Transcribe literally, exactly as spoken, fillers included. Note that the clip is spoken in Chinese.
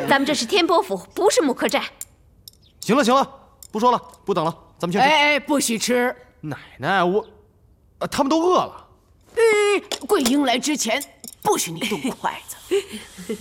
咱们这是天波府，不是木客栈。 行了行了，不说了，不等了，咱们先吃。 哎哎，不许吃！ 奶奶，我，呃，他们都饿了。 哎，桂英来之前，不许你动筷子。